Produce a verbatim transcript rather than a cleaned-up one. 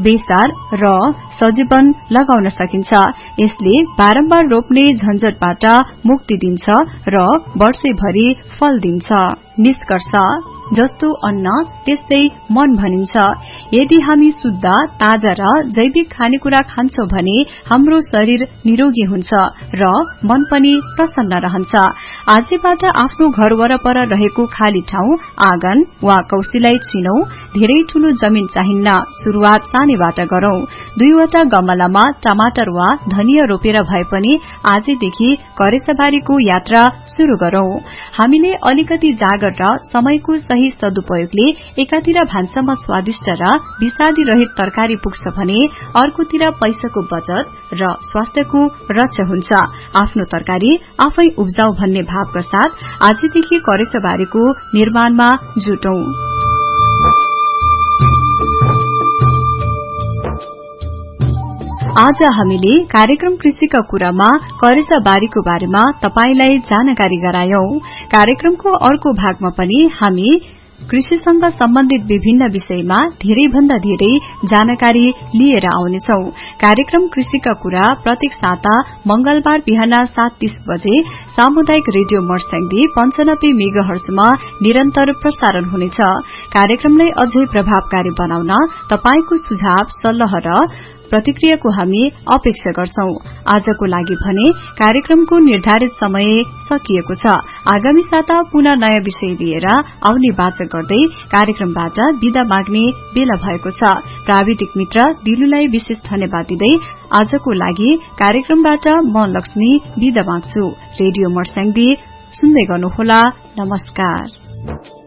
बेसार र सजीवन लगाउन सकिन्छ। यसले बारम्बार रोप्ने झन्झटबाट मुक्ति दिन्छ र वर्षैभरि फल दिन्छ। निष्कर्ष, जस्तो अन्न त्यस्तै मन भनिन्छ। यदि हामी शुद्ध, ताजा र जैविक खानेकुरा खान्छौं भने हाम्रो शरीर निरोगी हुन्छ र मन पनि प्रसन्न रहन्छ। आजैबाट आफ्नो घर वरपर रहेको खाली ठाउँ, आँगन वा कौसीलाई चिनौं। धेरै ठूलो जमिन चाहिन्न, शुरूआत सानैबाट गरौं। दुईवटा गमलामा टमाटर वा धनिया रोपेर भए पनि आजैदेखि करेसाबारीको यात्रा शुरू गरौं। हामीले अलिकति जागर र समयको सही सदुपयोगले एकातिर भान्सामा स्वादिष्ट र विषादी रहित तरकारी पुग्छ भने अर्कोतिर पैसाको बचत र स्वास्थ्यको रक्षा हुन्छ। आफ्नो तरकारी आफै उब्जाउ भन्ने भावका साथ आजदेखि करेसाबारीको निर्माणमा जुटौं। आज हामीले कार्यक्रम कृषिका कुरामा करेसाबारीको बारेमा तपाईलाई जानकारी गरायौं। कार्यक्रमको अर्को भागमा पनि हामी कृषिसँग सम्बन्धित विभिन्न विषयमा धेरै भन्दा धेरै जानकारी लिएर आउनेछौं। कार्यक्रम कृषिका कुरा प्रत्येक साता मंगलबार बिहान सात तीस बजे सामुदायिक रेडियो मर्स्याङदी पञ्चानब्बे मेगाहर्जमा निरन्तर प्रसारण हुनेछ। कार्यक्रमलाई अझै प्रभावकारी बनाउन तपाईको सुझाव, सल्लाह र प्रतिक्रियाको हामी अपेक्षा गर्छौं। आजको लागि भने कार्यक्रमको निर्धारित समय सकिएको छ। आगामी साता पुनः नयाँ विषय लिएर आउने वाचा गर्दै कार्यक्रमबाट बिदा माग्ने बेला भएको छ। प्राविधिक मित्र दिलुलाई विशेष धन्यवाद दिँदै आजको लागि कार्यक्रमबाट म लक्ष्मी बिदा माग्छु। रेडियो मर्स्याङदी सुन्दै गर्नुहोला। नमस्कार।